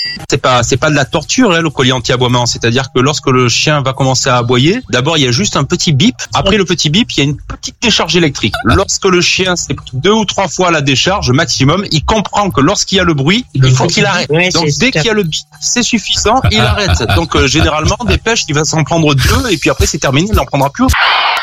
C'est pas de la torture, le collier anti-aboiement. C'est-à-dire que lorsque le chien va commencer à aboyer, d'abord il y a juste un petit bip. Après le petit bip, il y a une petite décharge électrique. Lorsque le chien, c'est 2 ou 3 fois la décharge maximum, il comprend que lorsqu'il y a le bruit, il faut qu'il arrête. Donc dès qu'il y a le bip, c'est suffisant, il arrête. Donc généralement, des pêches, il va s'en prendre 2 et puis après c'est terminé, il n'en prendra plus.